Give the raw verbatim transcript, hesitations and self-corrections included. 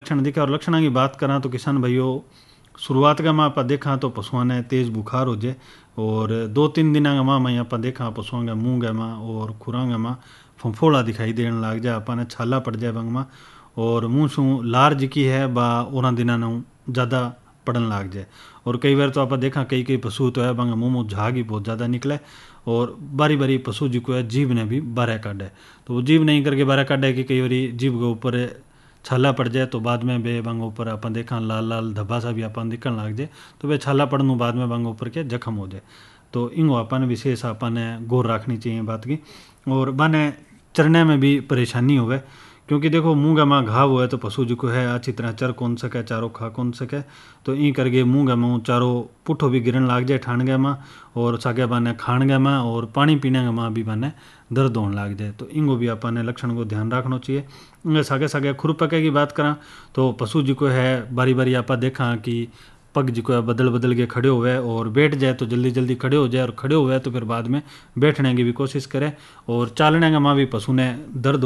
लक्षण दिखे। और लक्षणों की बात करा तो किसान भाइयों शुरुआत का माँ आप देखा तो पशुओं ने तेज बुखार हो जाए और दो तीन दिन का माँ मैं आप देखा पशुओं के मुँह के माँ और खुरांग माँ फंफोड़ा दिखाई देने लग जाए, अपने छाला पड़ जाए बंग माँ और मुँह सू लार जिकी है बा और दिना ज़्यादा पड़न लग जाए। और कई बार तो आप देखा कई कई पशु तो है बंग मुँह में झाग ही बहुत ज़्यादा निकले और बारी बारी पशु जी को है जीभ ने भी बारह काटे, तो वो जीभ नहीं करके बारह काटे कि कई बारी जीभ के ऊपर छाला पड़ जाए तो बाद में बे बंग ऊपर अपन देखा लाल लाल धब्बा सा भी अपन दिखने लग जाए, तो वे छाला पड़ने बाद में बंग ऊपर के जख्म हो जाए। तो इंगो अपन विशेष अपन गौर रखनी चाहिए बात की। और बने चरने में भी परेशानी होवे क्योंकि देखो मुँह का माँ घाव हुआ है तो पशु जी को है अच्छी तरह चर कौन सके चारों खा कौन सके, तो ई करके मुँह का मुँह चारों पुठो भी गिरन लाग जाए ठान गए माँ और सागे बाने खान गए माँ और पानी पीने का माँ भी बाने दर्द होने लग जाए। तो इंगो भी अपन लक्षण को ध्यान रखना चाहिए। सागे सागे खुरपके की बात करा तो पशु जी को है बारी बारी आप देखा कि पग जी को है बदल बदल के खड़े हुए और बैठ जाए तो जल्दी जल्दी खड़े हो जाए और खड़े हुए तो फिर बाद में बैठने की भी कोशिश करे और चालने का माँ भी पशु ने दर्द